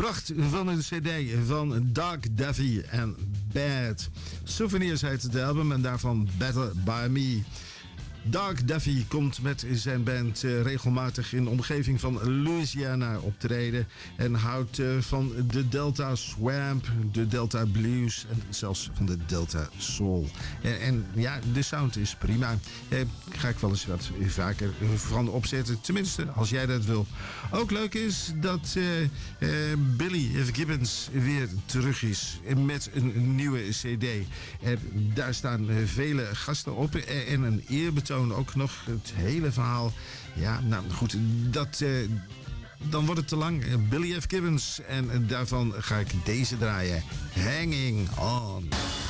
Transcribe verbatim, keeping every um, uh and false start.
Pracht van een cd van Doug Davy en Bad. Souvenirs heet het album en daarvan Better By Me. Doug Davy komt met zijn band uh, regelmatig in de omgeving van Louisiana optreden. En houdt uh, van de Delta Swamp, de Delta Blues en zelfs van de Delta Soul. En, en ja, de sound is prima. Daar eh, ga ik wel eens wat vaker van opzetten. Tenminste, als jij dat wil. Ook leuk is dat uh, uh, Billy Gibbons weer terug is met een nieuwe cd. En daar staan uh, vele gasten op en, en een eerbetoon. Ook nog het hele verhaal. Ja, nou goed, dat, uh, dan wordt het te lang. Billy F. Gibbons en daarvan ga ik deze draaien. Hanging On.